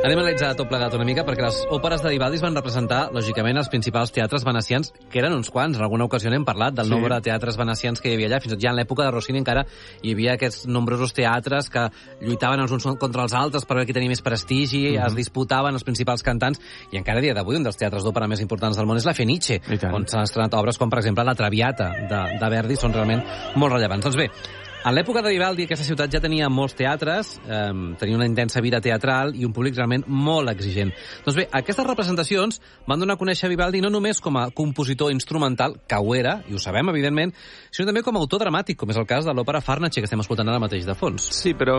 Anem a analitzar tot plegat una mica, perquè les òperes de Vivaldi es van representar, lògicament, als principals teatres venecians, que eren uns quants. En alguna ocasió n'hem parlat del nombre de teatres venecians que hi havia allà. Fins i tot ja en l'època de Rossini encara hi havia aquests nombrosos teatres que lluitaven els uns contra els altres per veure qui tenia més prestigi, es disputaven els principals cantants, i encara a dia d'avui un dels teatres d'òpera més importants del món és la Fenice, on s'han estrenat obres com, per exemple, la Traviata de Verdi, són realment molt rellevants. Doncs bé, en l'època de Vivaldi, aquesta ciutat ja tenia molts teatres, tenia una intensa vida teatral i un públic realment molt exigent. Doncs bé, aquestes representacions van donar a conèixer Vivaldi no només com a compositor instrumental, que ho era, i ho sabem, evidentment, sinó també com a autor dramàtic, com és el cas de l'òpera Farnace, que estem escoltant ara mateix de fons. Sí, però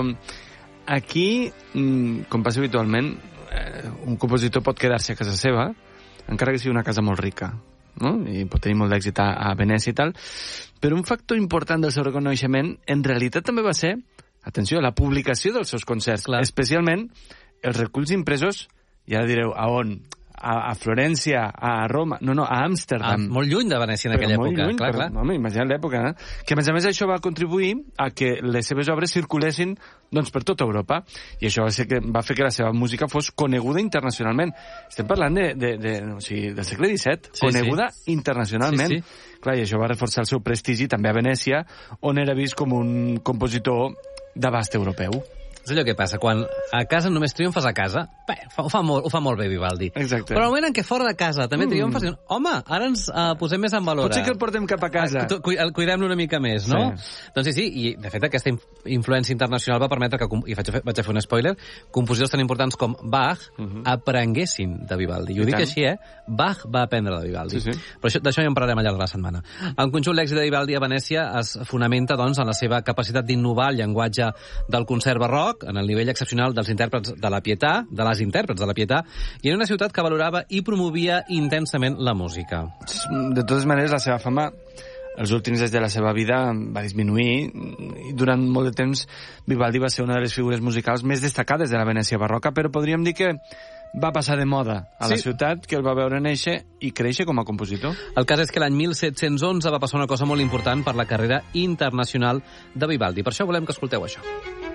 aquí, com passa habitualment, un compositor pot quedar-se a casa seva, encara que sigui una casa molt rica, no? I pot tenir molt d'èxit a Venècia i tal, però un factor important del seu reconeixement en realitat també va ser, atenció, la publicació dels seus concerts, especialment els reculls impresos, i ara direu, a on? A Florència, a Roma, no, a Amsterdam. Molt lluny de Venècia en aquella època. Lluny, clar. Home, imagina't l'època, que a més això va contribuir a que les seves obres circulessin per tota Europa, i això va fer que la seva música fos coneguda internacionalment. Estem parlant del segle XVII, coneguda internacionalment. Clar, i això va reforçar el seu prestigi també a Venècia, on era vist com un compositor d'abast europeu. És allò que passa, quan a casa només triomfes a casa, ho fa molt bé Vivaldi. Exacte. Però al moment en què fora de casa també triomfes, home, ara ens posem més en valor. Potser que el portem cap a casa. El cuidem-lo una mica més, no? Doncs sí, i de fet aquesta influència internacional va permetre que, i vaig a fer un spoiler, compositors tan importants com Bach aprenguessin de Vivaldi. I ho dic així, Bach va aprendre de Vivaldi. Però d'això ja en parlarem al llarg de la setmana. En conjunt, l'èxit de Vivaldi a Venècia es fonamenta, doncs, en la seva capacitat d'innovar el llenguatge del concert barroc, en el nivell excepcional dels intèrprets de la Pietà, de les intèrprets de la Pietà, i en una ciutat que valorava i promovia intensament la música. De totes maneres, la seva fama, els últims anys de la seva vida, va disminuir, i durant molt de temps Vivaldi va ser una de les figures musicals més destacades de la Venècia barroca, però podríem dir que va passar de moda a la ciutat, que el va veure néixer i créixer com a compositor. El cas és que l'any 1711 va passar una cosa molt important per la carrera internacional de Vivaldi. Per això volem que escolteu això.